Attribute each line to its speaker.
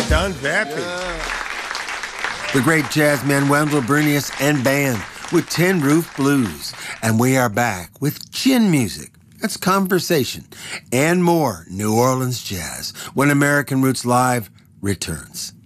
Speaker 1: right, Don Pappy.
Speaker 2: The great jazzman Wendell Bernius and band with Tin Roof Blues. And we are back with chin music. That's conversation and more New Orleans jazz when American Roots Live returns.